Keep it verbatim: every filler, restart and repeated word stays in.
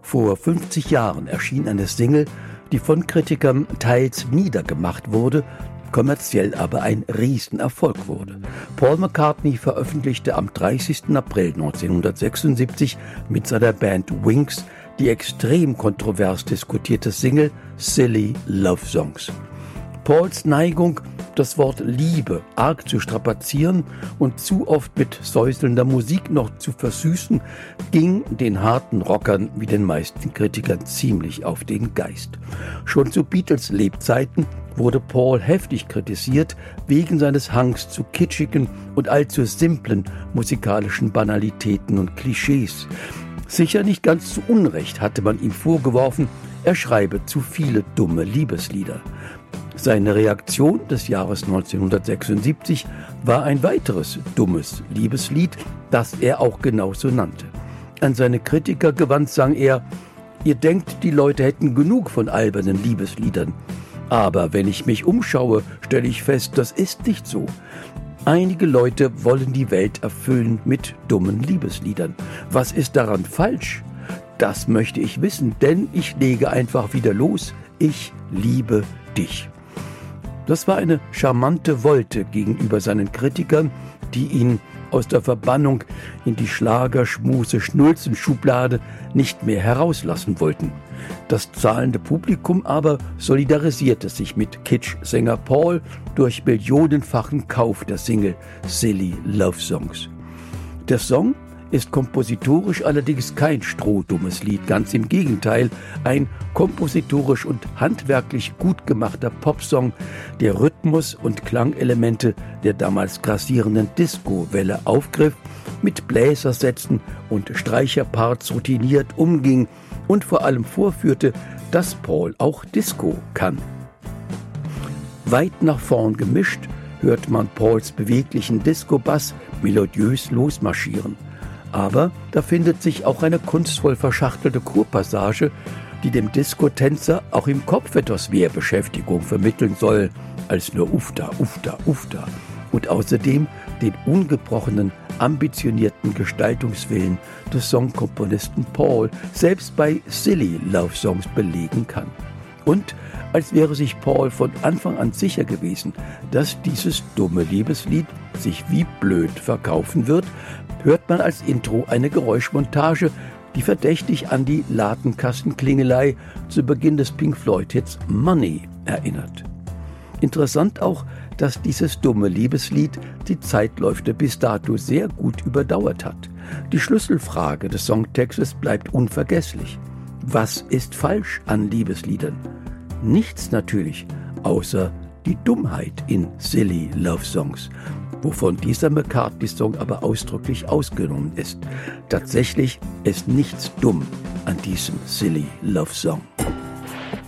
Vor fünfzig Jahren erschien eine Single, die von Kritikern teils niedergemacht wurde, kommerziell aber ein Riesenerfolg wurde. Paul McCartney veröffentlichte am dreißigsten April neunzehnhundertsechsundsiebzig mit seiner Band Wings die extrem kontrovers diskutierte Single Silly Love Songs. Pauls Neigung, das Wort Liebe arg zu strapazieren und zu oft mit säuselnder Musik noch zu versüßen, ging den harten Rockern wie den meisten Kritikern ziemlich auf den Geist. Schon zu Beatles Lebzeiten wurde Paul heftig kritisiert wegen seines Hangs zu kitschigen und allzu simplen musikalischen Banalitäten und Klischees. Sicher nicht ganz zu Unrecht hatte man ihm vorgeworfen, er schreibe zu viele dumme Liebeslieder. Seine Reaktion des Jahres neunzehnhundertsechsundsiebzig war ein weiteres dummes Liebeslied, das er auch genauso nannte. An seine Kritiker gewandt sang er: Ihr denkt, die Leute hätten genug von albernen Liebesliedern. Aber wenn ich mich umschaue, stelle ich fest, das ist nicht so. Einige Leute wollen die Welt erfüllen mit dummen Liebesliedern. Was ist daran falsch? Das möchte ich wissen, denn ich lege einfach wieder los. Ich liebe dich. Das war eine charmante Wolte gegenüber seinen Kritikern, die ihn aus der Verbannung in die Schlager-Schmuse-Schnulzen-Schublade nicht mehr herauslassen wollten. Das zahlende Publikum aber solidarisierte sich mit Kitsch-Sänger Paul durch millionenfachen Kauf der Single Silly Love Songs. Der Song ist kompositorisch allerdings kein strohdummes Lied, ganz im Gegenteil, ein kompositorisch und handwerklich gut gemachter Popsong, der Rhythmus und Klangelemente der damals grassierenden Disco-Welle aufgriff, mit Bläsersätzen und Streicherparts routiniert umging und vor allem vorführte, dass Paul auch Disco kann. Weit nach vorn gemischt hört man Pauls beweglichen Disco-Bass melodiös losmarschieren. Aber da findet sich auch eine kunstvoll verschachtelte Chorpassage, die dem Disco-Tänzer auch im Kopf etwas mehr Beschäftigung vermitteln soll, als nur Ufta, Ufta, Ufta. Und außerdem den ungebrochenen, ambitionierten Gestaltungswillen des Songkomponisten Paul selbst bei Silly Love Songs belegen kann. Und als wäre sich Paul von Anfang an sicher gewesen, dass dieses dumme Liebeslied sich wie blöd verkaufen wird, hört man als Intro eine Geräuschmontage, die verdächtig an die Ladenkassenklingelei zu Beginn des Pink Floyd-Hits Money erinnert. Interessant auch, dass dieses dumme Liebeslied die Zeitläufe bis dato sehr gut überdauert hat. Die Schlüsselfrage des Songtextes bleibt unvergesslich. Was ist falsch an Liebesliedern? Nichts natürlich, außer die Dummheit in Silly Love Songs, wovon dieser McCartney-Song aber ausdrücklich ausgenommen ist. Tatsächlich ist nichts dumm an diesem Silly Love Song.